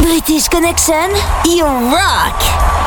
British Connection, you rock!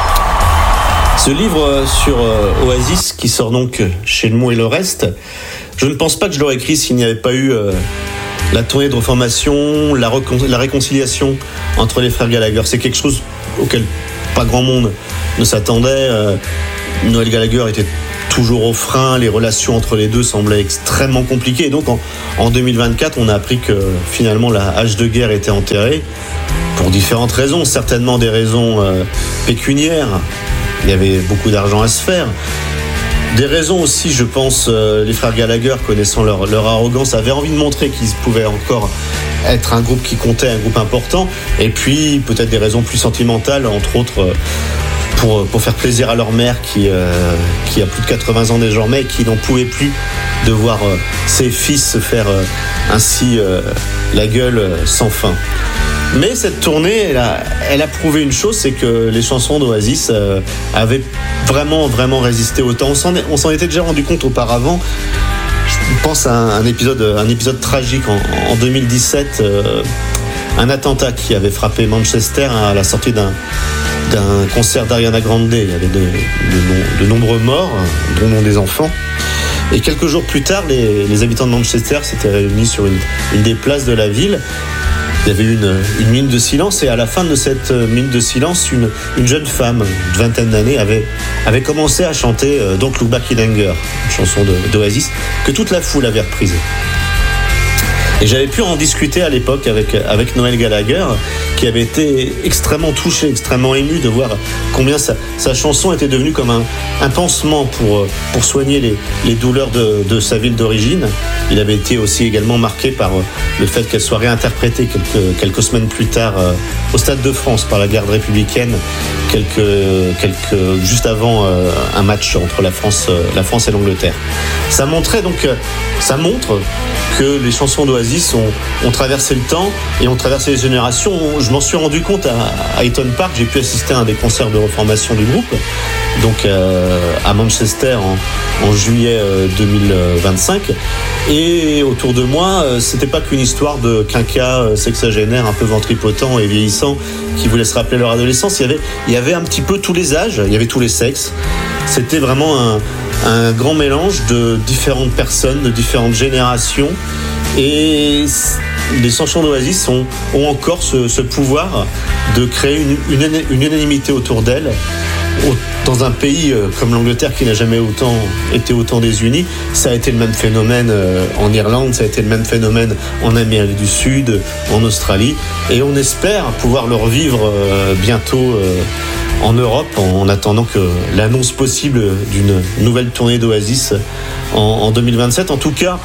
Ce livre sur Oasis, qui sort donc chez Le Mot et le Reste, je ne pense pas que je l'aurais écrit s'il n'y avait pas eu la tournée de reformation, la réconciliation entre les frères Gallagher. C'est quelque chose auquel pas grand monde ne s'attendait. Noël Gallagher était toujours au frein, les relations entre les deux semblaient extrêmement compliquées. Et donc en 2024, on a appris que finalement la hache de guerre était enterrée pour différentes raisons, certainement des raisons pécuniaires. Il y avait beaucoup d'argent à se faire. Des raisons aussi, je pense, les frères Gallagher, connaissant leur arrogance, avaient envie de montrer qu'ils pouvaient encore être un groupe qui comptait, un groupe important. Et puis, peut-être des raisons plus sentimentales, entre autres, pour faire plaisir à leur mère qui a plus de 80 ans désormais et qui n'en pouvait plus de voir ses fils se faire ainsi la gueule sans fin. Mais cette tournée, elle a prouvé une chose, c'est que les chansons d'Oasis avaient vraiment résisté au temps. On s'en était déjà rendu compte auparavant. Je pense à un épisode tragique en 2017, un attentat qui avait frappé Manchester à la sortie d'un concert d'Ariana Grande. Il y avait de nombreux morts, dont des enfants. Et quelques jours plus tard, les habitants de Manchester s'étaient réunis sur une des places de la ville. Il y avait eu une minute de silence, et à la fin de cette minute de silence, une jeune femme de vingtaine d'années avait commencé à chanter Don't Look Back in Anger, une chanson d'Oasis que toute la foule avait reprise. Et j'avais pu en discuter à l'époque avec Noël Gallagher, qui avait été extrêmement touché, extrêmement ému de voir combien sa chanson était devenue comme un pansement pour soigner les douleurs de sa ville d'origine. Il avait été aussi également marqué par le fait qu'elle soit réinterprétée quelques semaines plus tard au Stade de France par la garde républicaine, juste avant un match entre la France et l'Angleterre. Ça montre que les chansons d'Oasis ont traversé le temps et ont traversé les générations. Je m'en suis rendu compte à Eaton Park. J'ai pu assister à un des concerts de reformation du groupe, donc à Manchester en juillet 2025. Et autour de moi, c'était pas qu'une histoire de quinquas sexagénaires un peu ventripotents et vieillissants qui voulaient se rappeler leur adolescence. Il y avait un petit peu tous les âges, il y avait tous les sexes. C'était vraiment un grand mélange de différentes personnes, de différentes générations. Et les chansons d'Oasis ont encore ce pouvoir de créer une unanimité autour d'elles. Dans un pays comme l'Angleterre qui n'a jamais été autant désuni. Ça a été le même phénomène en Irlande, ça a été le même phénomène en Amérique du Sud, en Australie. Et on espère pouvoir le revivre bientôt en Europe, en attendant que l'annonce possible d'une nouvelle tournée d'Oasis en 2027. En tout cas,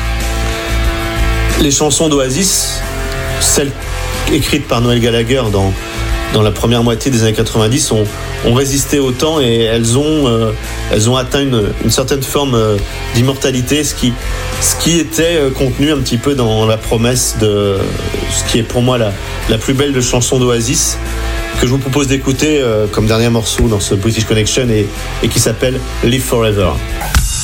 les chansons d'Oasis, celles écrites par Noël Gallagher dans la première moitié des années 90, ont résisté au temps, et elles ont atteint une certaine forme d'immortalité, ce qui était contenu un petit peu dans la promesse de ce qui est pour moi la plus belle de chansons d'Oasis, que je vous propose d'écouter comme dernier morceau dans ce British Connection, et qui s'appelle Live Forever.